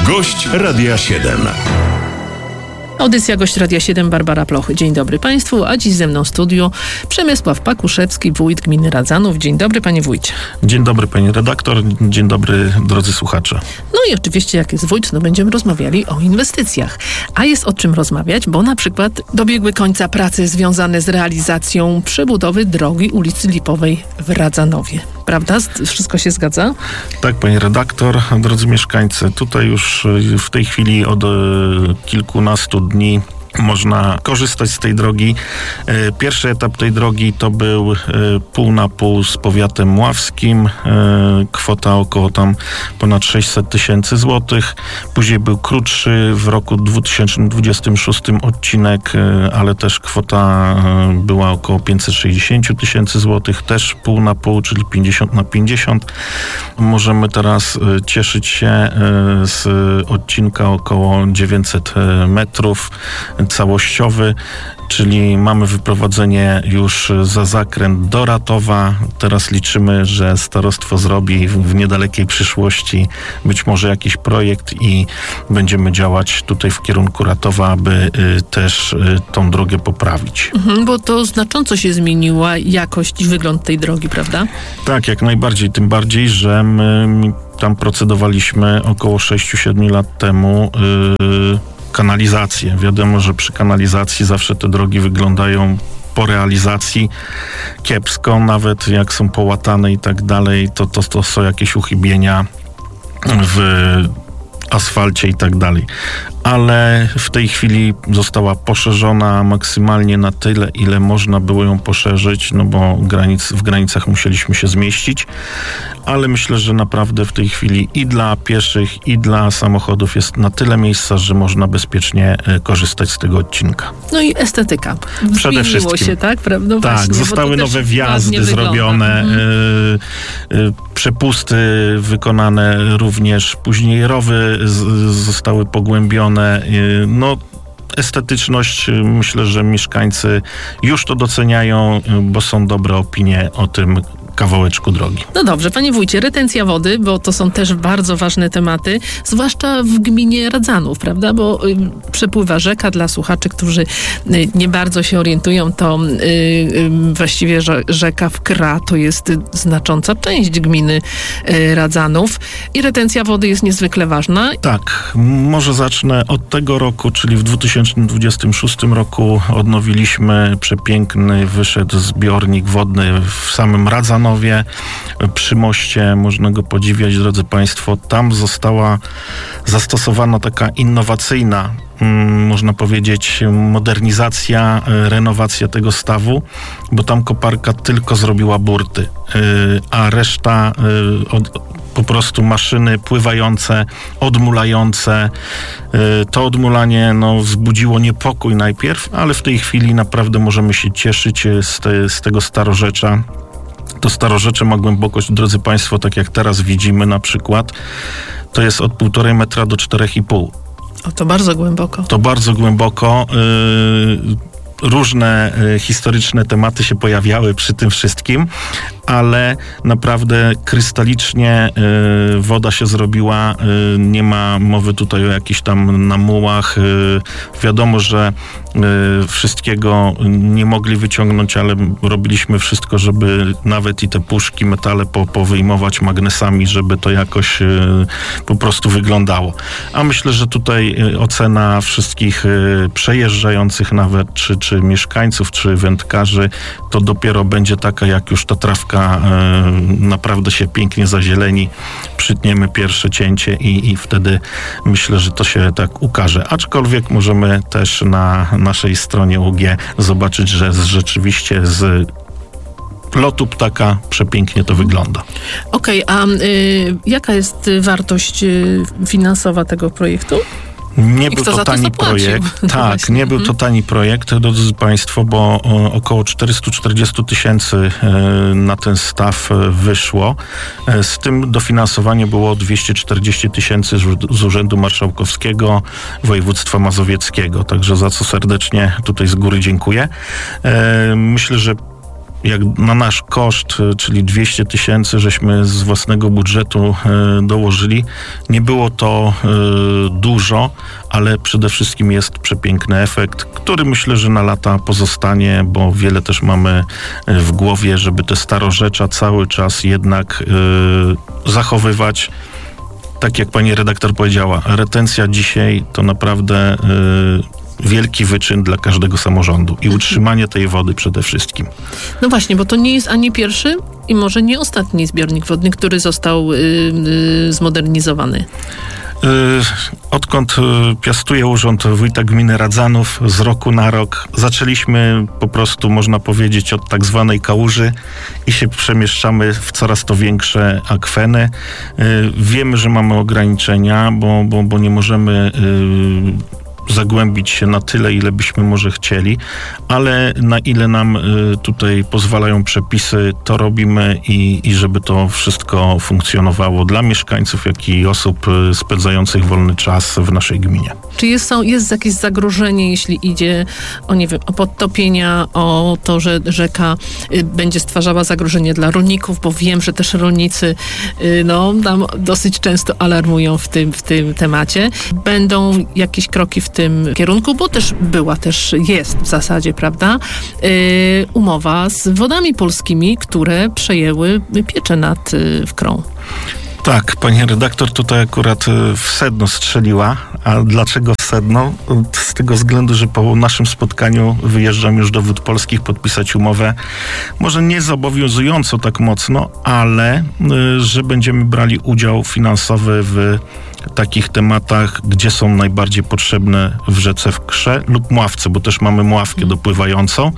Gość Radia 7. Audycja Gość Radia 7, Barbara Plochy. Dzień dobry Państwu, a dziś ze mną w studiu Przemysław Pakuszewski, wójt gminy Radzanów. Dzień dobry Panie Wójcie. Dzień dobry Pani redaktor, dzień dobry drodzy słuchacze. No i oczywiście jak jest wójt, będziemy rozmawiali o inwestycjach. A jest o czym rozmawiać, bo na przykład dobiegły końca prace związane z realizacją przebudowy drogi ulicy Lipowej w Radzanowie. Prawda? Wszystko się zgadza? Tak, Pani redaktor, drodzy mieszkańcy, tutaj już w tej chwili od kilkunastu dni można korzystać z tej drogi. Pierwszy etap tej drogi to był pół na pół z powiatem mławskim. Kwota około tam ponad 600 tysięcy złotych. Później był krótszy w roku 2026 odcinek, ale też kwota była około 560 tysięcy złotych. Też pół na pół, czyli 50 na 50. Możemy teraz cieszyć się z odcinka około 900 metrów. Całościowy, czyli mamy wyprowadzenie już za zakręt do Ratowa. Teraz liczymy, że starostwo zrobi w niedalekiej przyszłości być może jakiś projekt i będziemy działać tutaj w kierunku Ratowa, aby też tą drogę poprawić. Bo to znacząco się zmieniła jakość i wygląd tej drogi, prawda? Tak, jak najbardziej. Tym bardziej, że my tam procedowaliśmy około 6-7 lat temu kanalizację. Wiadomo, że przy kanalizacji zawsze te drogi wyglądają po realizacji kiepsko, nawet jak są połatane i tak dalej, to są jakieś uchybienia w asfalcie i tak dalej. Ale w tej chwili została poszerzona maksymalnie na tyle, ile można było ją poszerzyć, no bo w granicach musieliśmy się zmieścić, ale myślę, że naprawdę w tej chwili i dla pieszych, i dla samochodów jest na tyle miejsca, że można bezpiecznie korzystać z tego odcinka. No i estetyka. Przede wszystkim. się, tak? No tak, właśnie, zostały nowe wjazdy zrobione, przepusty wykonane również, później rowy zostały pogłębione. No, estetyczność, myślę, że mieszkańcy już to doceniają, bo są dobre opinie o tym kawałeczku drogi. No dobrze, Panie Wójcie, retencja wody, bo to są też bardzo ważne tematy, zwłaszcza w gminie Radzanów, prawda? Bo przepływa rzeka. Dla słuchaczy, którzy nie bardzo się orientują, to właściwie rzeka Wkra to jest znacząca część gminy Radzanów i retencja wody jest niezwykle ważna. Tak, może zacznę od tego roku, czyli w 2026 roku odnowiliśmy przepiękny, wyszedł zbiornik wodny w samym Radzanowie. Przy moście można go podziwiać, drodzy Państwo. Tam została zastosowana taka innowacyjna, można powiedzieć, modernizacja, renowacja tego stawu, bo tam koparka tylko zrobiła burty, a reszta po prostu maszyny pływające, odmulające. To odmulanie wzbudziło niepokój najpierw, ale w tej chwili naprawdę możemy się cieszyć z tego starorzecza. To starorzecze ma głębokość, drodzy Państwo, tak jak teraz widzimy na przykład, to jest od 1,5 metra do 4,5. O, to bardzo głęboko. To bardzo głęboko. Różne historyczne tematy się pojawiały przy tym wszystkim, ale naprawdę krystalicznie woda się zrobiła. Nie ma mowy tutaj o jakichś tam namułach. Wiadomo, że wszystkiego nie mogli wyciągnąć, ale robiliśmy wszystko, żeby nawet i te puszki, metale powyjmować magnesami, żeby to jakoś po prostu wyglądało. A myślę, że tutaj ocena wszystkich przejeżdżających nawet, czy mieszkańców, czy wędkarzy, to dopiero będzie taka, jak już ta trawka naprawdę się pięknie zazieleni, przytniemy pierwsze cięcie i wtedy myślę, że to się tak ukaże. Aczkolwiek możemy też na naszej stronie UG zobaczyć, że rzeczywiście z lotu ptaka przepięknie to wygląda. Okej, a jaka jest wartość finansowa tego projektu? Nie był to tani projekt. Tak, nie był to tani projekt, drodzy Państwo, bo około 440 tysięcy na ten staw wyszło. Z tym dofinansowanie było 240 tysięcy z Urzędu Marszałkowskiego Województwa Mazowieckiego. Także za co serdecznie tutaj z góry dziękuję. Myślę, że jak na nasz koszt, czyli 200 000, żeśmy z własnego budżetu dołożyli. Nie było to dużo, ale przede wszystkim jest przepiękny efekt, który myślę, że na lata pozostanie, bo wiele też mamy w głowie, żeby te starorzecza cały czas jednak zachowywać. Tak jak pani redaktor powiedziała, retencja dzisiaj to naprawdę wielki wyczyn dla każdego samorządu i utrzymanie tej wody przede wszystkim. No właśnie, bo to nie jest ani pierwszy i może nie ostatni zbiornik wodny, który został zmodernizowany. Odkąd piastuję urząd wójta gminy Radzanów, z roku na rok zaczęliśmy po prostu, można powiedzieć, od tak zwanej kałuży i się przemieszczamy w coraz to większe akweny. Wiemy, że mamy ograniczenia, bo nie możemy zagłębić się na tyle, ile byśmy może chcieli, ale na ile nam tutaj pozwalają przepisy, to robimy i żeby to wszystko funkcjonowało dla mieszkańców, jak i osób spędzających wolny czas w naszej gminie. Czy jest jakieś zagrożenie, jeśli idzie o, nie wiem, o podtopienia, o to, że rzeka będzie stwarzała zagrożenie dla rolników, bo wiem, że też rolnicy tam dosyć często alarmują w tym temacie. Będą jakieś kroki w tym kierunku, bo jest w zasadzie, prawda, umowa z Wodami Polskimi, które przejęły pieczę nad Wkrą. Tak, pani redaktor tutaj akurat w sedno strzeliła. A dlaczego w sedno? Z tego względu, że po naszym spotkaniu wyjeżdżam już do Wód Polskich podpisać umowę. Może nie zobowiązująco tak mocno, ale że będziemy brali udział finansowy w takich tematach, gdzie są najbardziej potrzebne w rzece Wkrze lub Mławce, bo też mamy Mławkę dopływającą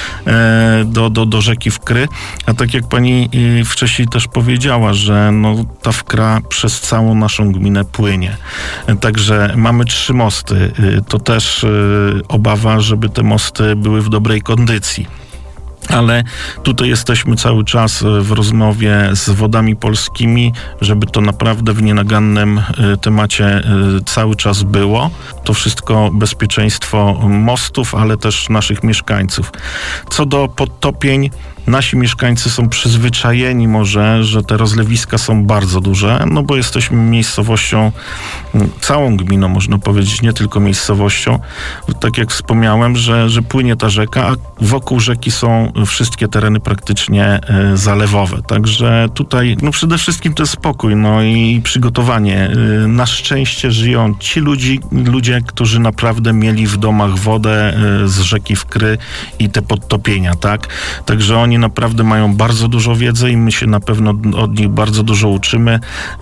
do rzeki Wkry. A tak jak pani wcześniej też powiedziała, że ta Wkra przez całą naszą gminę płynie. Także mamy 3 mosty. To też obawa, żeby te mosty były w dobrej kondycji. Ale tutaj jesteśmy cały czas w rozmowie z Wodami Polskimi, żeby to naprawdę w nienagannym temacie cały czas było. To wszystko bezpieczeństwo mostów, ale też naszych mieszkańców. Co do podtopień, nasi mieszkańcy są przyzwyczajeni może, że te rozlewiska są bardzo duże, bo jesteśmy miejscowością, całą gminą można powiedzieć, nie tylko miejscowością. Tak jak wspomniałem, że płynie ta rzeka, a wokół rzeki są wszystkie tereny praktycznie zalewowe. Także tutaj przede wszystkim to jest spokój i przygotowanie. Na szczęście żyją ci ludzie, którzy naprawdę mieli w domach wodę z rzeki Wkry i te podtopienia, tak? Także oni naprawdę mają bardzo dużo wiedzy i my się na pewno od nich bardzo dużo uczymy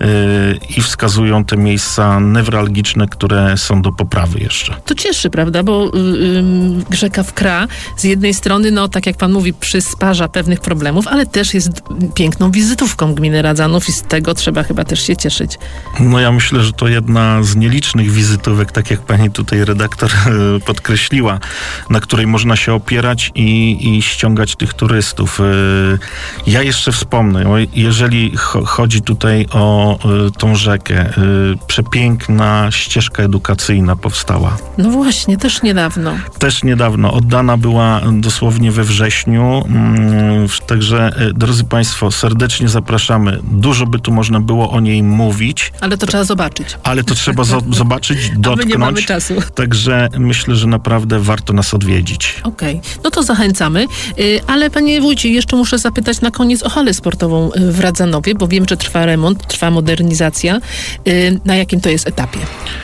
i wskazują te miejsca newralgiczne, które są do poprawy jeszcze. To cieszy, prawda? Bo rzeka Wkra z jednej strony, tak jak pan mówi, przysparza pewnych problemów, ale też jest piękną wizytówką gminy Radzanów i z tego trzeba chyba też się cieszyć. Ja myślę, że to jedna z nielicznych wizytówek, tak jak pani tutaj redaktor podkreśliła, na której można się opierać i ściągać tych turystów. Ja jeszcze wspomnę, jeżeli chodzi tutaj o tą rzekę, przepiękna ścieżka edukacyjna powstała. No właśnie, też niedawno. Oddana była dosłownie we wrześniu. Także, drodzy państwo, serdecznie zapraszamy. Dużo by tu można było o niej mówić. Ale to trzeba zobaczyć. Ale to trzeba zobaczyć, dotknąć. A my nie mamy czasu. Także myślę, że naprawdę warto nas odwiedzić. Okej. To zachęcamy. Ale panie wójcie, jeszcze muszę zapytać na koniec o halę sportową w Radzanowie, bo wiem, że trwa remont, trwa modernizacja. Na jakim to jest etapie?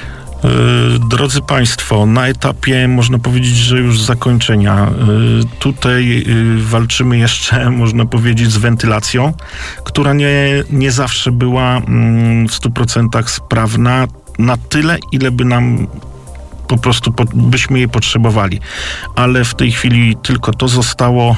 Drodzy państwo, na etapie można powiedzieć, że już zakończenia. Tutaj walczymy jeszcze, można powiedzieć, z wentylacją, która nie zawsze była w 100% sprawna na tyle, ile by nam po prostu byśmy jej potrzebowali. Ale w tej chwili tylko to zostało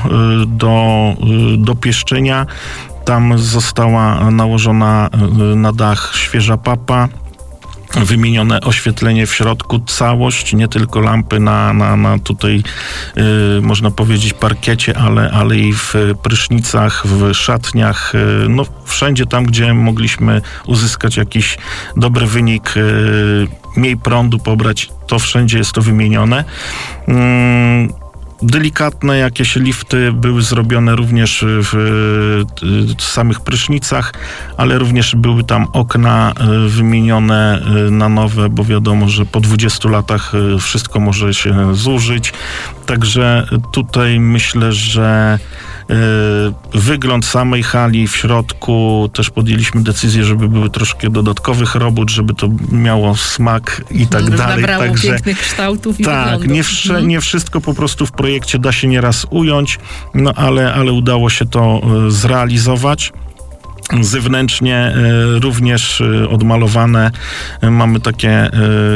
do pieszczenia. Tam została nałożona na dach świeża papa, wymienione oświetlenie w środku, całość, nie tylko lampy na tutaj można powiedzieć parkiecie, ale i w prysznicach, w szatniach, wszędzie tam, gdzie mogliśmy uzyskać jakiś dobry wynik, mniej prądu pobrać, to wszędzie jest to wymienione. Delikatne jakieś lifty były zrobione również w samych prysznicach, ale również były tam okna wymienione na nowe, bo wiadomo, że po 20 latach wszystko może się zużyć. Także tutaj myślę, że wygląd samej hali w środku, też podjęliśmy decyzję, żeby były troszkę dodatkowych robót, żeby to miało smak i tak dalej. Nabrało także pięknych kształtów i wyglądów. Nie wszystko po prostu w projekcie da się nieraz ująć, no ale udało się to zrealizować. Zewnętrznie również odmalowane. Mamy takie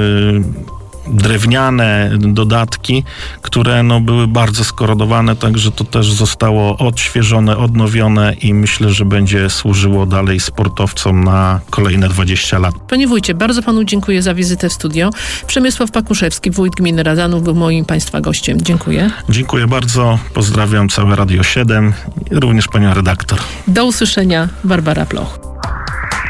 drewniane dodatki, które były bardzo skorodowane, także to też zostało odświeżone, odnowione i myślę, że będzie służyło dalej sportowcom na kolejne 20 lat. Panie wójcie, bardzo panu dziękuję za wizytę w studio. Przemysław Pakuszewski, wójt gminy Radzanów, był moim państwa gościem. Dziękuję. Dziękuję bardzo. Pozdrawiam całe Radio 7, również panią redaktor. Do usłyszenia. Barbara Ploch.